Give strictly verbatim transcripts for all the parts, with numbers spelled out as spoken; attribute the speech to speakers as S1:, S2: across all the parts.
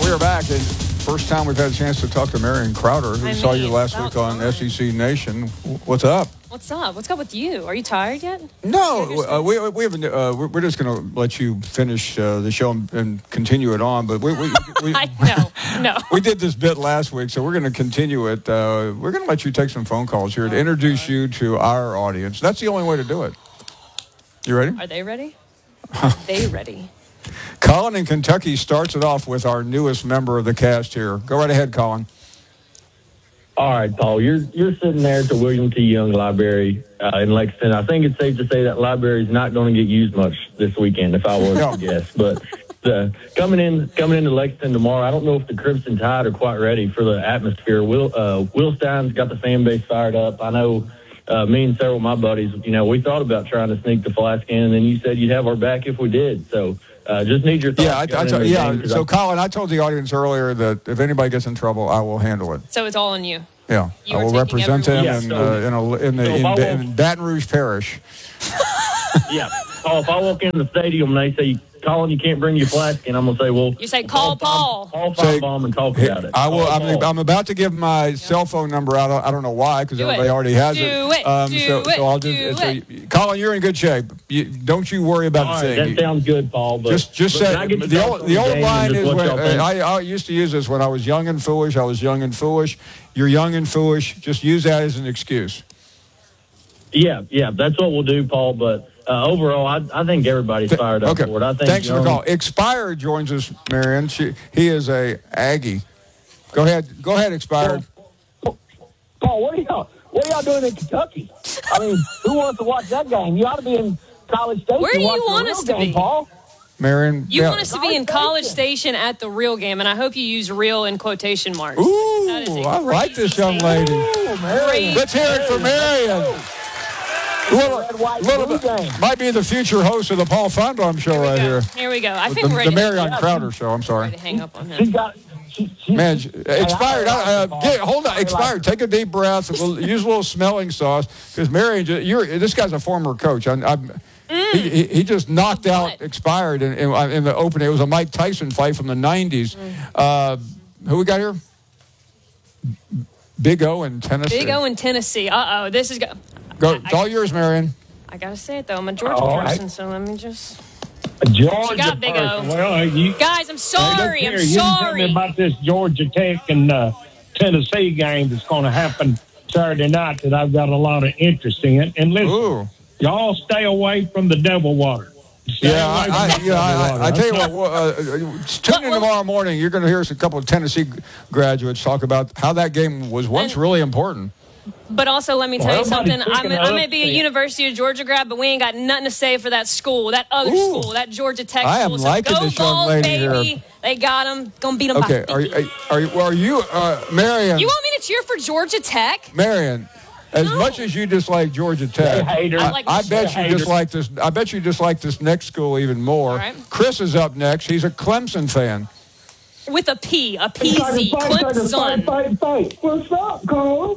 S1: we are back. And first time we've had a chance to talk to Marion Crowder, who
S2: I
S1: saw
S2: mean,
S1: you last week on
S2: fun.
S1: S E C Nation. What's up?
S2: What's up? What's up with you? Are you tired yet?
S1: No, uh, we we haven't. Uh, we're just going to let you finish uh, the show and, and continue it on. But we we we,
S2: I know, no.
S1: we did this bit last week, so we're going to continue it. Uh, we're going to let you take some phone calls here to introduce you to our audience. That's the only way to do it. You ready?
S2: Are they ready? Are they ready?
S1: Colin in Kentucky starts it off with our newest member of the cast here. Go right ahead, Colin.
S3: All right, Paul, you're you're sitting there at the William T. Young Library uh, in Lexington. I think it's safe to say that library is not going to get used much this weekend, if I was
S1: No.
S3: to guess. But uh, coming in coming into Lexington tomorrow, I don't know if the Crimson Tide are quite ready for the atmosphere. Will uh, Will Stein's got the fan base fired up. I know uh, me and several of my buddies, you know, we thought about trying to sneak the Flask in, and then you said you'd have our back if we did. So. Uh, just need your thoughts.
S1: Yeah, I, I
S3: going
S1: told,
S3: into the
S1: yeah.
S3: game, 'cause
S1: So,
S3: I-
S1: Colin, I told the audience earlier that if anybody gets in trouble, I will handle it.
S2: So it's all on you.
S1: Yeah,
S2: You
S1: I
S2: are
S1: will
S2: taking
S1: represent him
S3: everyone-
S1: in,
S3: Yeah,
S1: uh,
S3: so-
S1: in, a, in the
S3: so if
S1: in,
S3: I
S1: Ba-
S3: walk-
S1: in Baton Rouge Parish.
S3: Yeah. Oh, if I walk into the stadium and they say, Colin, you can't bring your Flask in, I'm going to say, well...
S2: You say, call Paul.
S3: Call
S1: Say-
S3: Firebomb and talk about it.
S1: I will.
S3: Call
S1: I'm,
S3: Paul.
S1: I'm about to give my cell phone number out. I don't know why, because
S2: Do
S1: everybody
S2: it.
S1: already has
S2: Do
S1: it.
S2: it.
S1: Um,
S2: Do
S1: so,
S2: it.
S1: so I'll
S2: Do
S1: just. So,
S2: it.
S1: Colin, you're in good shape. You, don't you worry about
S3: All
S1: the
S3: right,
S1: thing.
S3: that sounds good, Paul. But,
S1: Just, just
S3: but
S1: say
S3: can I get your
S1: the
S3: thoughts
S1: old,
S3: on
S1: the old
S3: game and
S1: line
S3: just
S1: is
S3: what
S1: when
S3: y'all think?
S1: I, I used to use this when I was young and foolish. I was young and foolish. You're young and foolish. Just use that as an excuse.
S3: Yeah, yeah, that's what we'll do, Paul. But uh, overall, I, I think everybody's fired up
S1: Okay.
S3: for it. I think
S1: Thanks for the
S3: Young-
S1: call. Expired joins us, Marion. She, he is a Aggie. Go ahead. Go ahead, Expired.
S4: Paul, what are y'all what are y'all doing in Kentucky? I mean, who wants to watch that game? You ought to be in College Station.
S2: Where do you
S4: watching the
S2: want
S4: real
S2: us to
S4: game,
S2: be?
S4: Paul.
S1: Marion.
S2: You
S1: yeah.
S2: want us to be in College Station at the real game, and I hope you use real in quotation marks.
S1: Ooh,
S2: That is a
S1: I like this
S2: crazy
S1: young
S2: statement.
S1: lady.
S4: Oh, Marion.
S1: Let's hear it for Marion. Little,
S4: Red, white,
S1: little
S4: blue
S1: bit-
S4: game.
S1: might be the future host of the Paul Feinbaum show
S2: Here we
S1: right
S2: go.
S1: here.
S2: Here we go. I think
S1: The,
S2: we're ready.
S1: the Marion
S4: Yeah,
S1: Crowder show. I'm sorry.
S2: ready to hang up on
S4: She's
S2: him.
S4: got. She, she,
S1: Man,
S4: she- hey,
S1: expired.
S4: I- I-
S1: Uh, uh, get, hold on, expired. Take a deep breath. We'll use a little smelling sauce because Marion, ju- you're this guy's a former coach. I, I'm, he, he, he just knocked out
S2: What?
S1: expired in, in, in the opening. It was a Mike Tyson fight from the nineties. Uh, who we got here? Big O in Tennessee.
S2: Big O in Tennessee. Uh oh, this is go.
S1: Go. It's all yours, Marion.
S2: I gotta say it though. I'm a Georgia
S4: All right.
S2: person, so let me just.
S4: Georgia
S2: You got Big O.
S4: person. Well, uh, you,
S2: Guys, I'm sorry.
S4: Hey,
S2: I'm
S4: look here, you didn't tell me
S2: sorry.
S4: about this Georgia Tech and uh, Tennessee game that's going to happen Saturday night that I've got a lot of interest in. And listen,
S1: Ooh.
S4: y'all stay away from the devil water. Stay
S1: Yeah,
S4: away
S1: I,
S4: from
S1: I,
S4: the
S1: yeah,
S4: devil
S1: I,
S4: water.
S1: I, I tell you
S4: That's
S1: what. Uh, uh, tune in
S2: Well, well-
S1: tomorrow morning. You're going to hear us a couple of Tennessee graduates talk about how that game was once
S2: And-
S1: really important.
S2: But also, let me tell
S4: Well,
S2: you something.
S4: everybody's
S2: I'm,
S4: picking
S2: I
S4: up
S2: may be a
S4: there.
S2: University of Georgia grad, but we ain't got nothing to say for that school, that other
S1: Ooh.
S2: school, that Georgia Tech
S1: I am
S2: school. So
S1: liking
S2: go
S1: this young
S2: Vols,
S1: lady
S2: baby.
S1: here.
S2: They got them. Gonna beat them
S1: Okay,
S2: by
S1: are
S2: fifty.
S1: you, are you, well, are you, uh, Marion?
S2: You want me to cheer for Georgia Tech?
S1: Marion, as
S2: No.
S1: much as you dislike Georgia Tech,
S4: Hey, haters.
S1: I,
S2: I like
S1: I
S2: the
S1: bet
S4: shit.
S1: you
S4: Haters.
S1: dislike this. I bet you dislike this next school even more.
S2: All right.
S1: Chris is up next. He's a Clemson fan.
S2: With a P, a P
S5: Fight,
S2: Z,
S5: fight, fight,
S2: Clemson.
S5: fight, fight. What's up, Colin?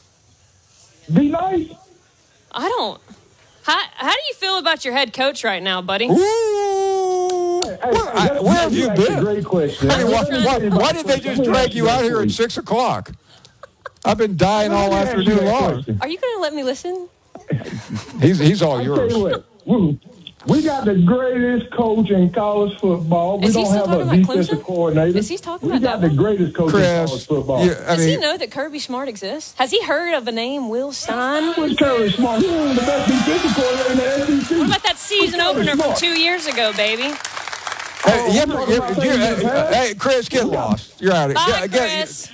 S5: Be nice.
S2: I don't. How, how do you feel about your head coach right now, buddy?
S1: Ooh, where, I-
S5: that-
S1: where have you
S5: that's a
S1: been?
S5: Great question.
S1: I mean, why,
S5: Let me
S1: why, why
S5: ask
S1: did they
S5: you
S1: just
S5: that
S1: drag you out here at
S5: question.
S1: six o'clock? I've been dying all
S5: Let me ask you
S1: afternoon
S5: that
S1: long.
S5: question.
S2: Are you going to let me listen?
S1: He's he's all
S5: I tell
S1: yours.
S5: you what, we, we got the greatest coach in college football. We
S2: Is he
S5: don't
S2: still
S5: have a
S2: talking about
S5: defensive
S2: Clemson?
S5: coordinator.
S2: Is he talking
S5: we
S2: about
S5: got
S2: that
S5: the
S2: one?
S5: greatest coach in college
S1: Chris,
S5: football.
S1: yeah, I
S2: Does
S1: mean,
S2: he know that Kirby Smart exists? Has he heard of a name, Will Stein?
S5: What's Curry Smart? He's the best defensive coordinator in the S E C.
S2: What about that season
S5: Kirby
S2: opener from
S5: Smart?
S2: two years ago, baby?
S1: Hey,
S5: Oh,
S1: you
S5: we
S1: ever-
S5: talking
S1: you-
S5: about
S1: you-
S5: things
S1: hey,
S5: in the past?
S1: hey, Chris, get lost. You're out of
S2: Bye,
S1: here. Get-
S2: Chris.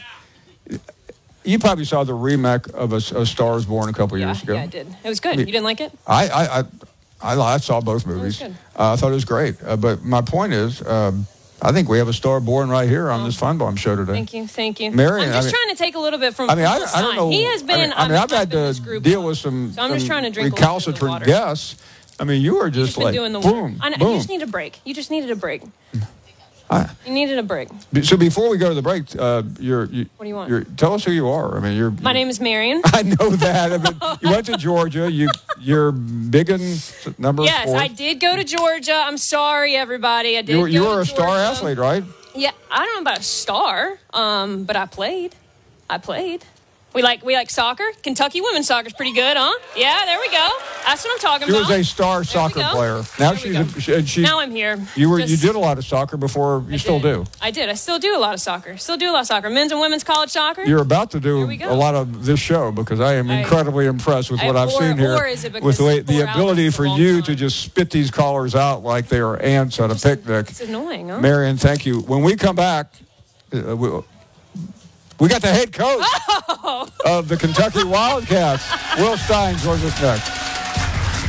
S1: You probably saw the remake of A, a Star Is Born a couple
S2: Yeah,
S1: years ago.
S2: yeah, I did. It was good. You didn't like it?
S1: I, I, I, I, I saw both movies.
S2: good.
S1: Uh, I thought it was great. Uh, but my point is, um, I think we have a star born right here on this Feinbaum show today.
S2: Thank you, thank you.
S1: Marion,
S2: I'm just
S1: I mean-
S2: tring to take a little bit from
S1: I mean, I,
S2: Will
S1: I don't
S2: Stein.
S1: know.
S2: He has been.
S1: I mean, I mean,
S2: I've,
S1: I've had
S2: been in
S1: to
S2: this group
S1: deal
S2: long.
S1: with some,
S2: So I'm just
S1: some
S2: trying to drink a little bit of the
S1: recalcitrant
S2: water.
S1: guests. I mean, you were
S2: You've
S1: just
S2: just been
S1: like
S2: doing the
S1: boom,
S2: work. I know,
S1: boom.
S2: You just need a break. You just needed a break.
S1: I-
S2: You needed a break.
S1: So before we go to the break, uh, you're, you,
S2: What do you want?
S1: You're, tell us who you are. I mean, you're.
S2: My name is Marion.
S1: I know that. I mean, you went to Georgia. You, you're big in number
S2: Yes,
S1: four.
S2: I did go to Georgia. I'm sorry, everybody. I did.
S1: You, were- you
S2: go
S1: were
S2: to
S1: a star
S2: Georgia.
S1: athlete, right?
S2: Yeah, I don't know about a star, um, but I played. I played. We like we like soccer. Kentucky women's soccer is pretty good, huh? Yeah, there we go. That's what I'm talking
S1: She
S2: about.
S1: was a star soccer
S2: go.
S1: player. Now
S2: There we
S1: she's
S2: go.
S1: a, she, and she,
S2: Now I'm here.
S1: You were
S2: Just-
S1: you did a lot of soccer before. You
S2: I
S1: still
S2: did.
S1: do.
S2: I did. I still do a lot of soccer. Still do a lot of soccer. Men's and women's college soccer.
S1: You're about to do
S2: Here we go.
S1: a lot of this show because I am
S2: I-
S1: incredibly impressed with
S2: I-
S1: what I've
S2: or-
S1: seen here.
S2: or is it because
S1: with the, way, the
S2: four
S1: ability
S2: hours is a
S1: for
S2: long
S1: you
S2: time?
S1: to just spit these callers out like they are ants at a picnic.
S2: It's annoying, huh?
S1: Marion, thank you. When we come back, uh, we, we got the head coach
S2: Oh.
S1: of the Kentucky Wildcats. Will Stein joins us next.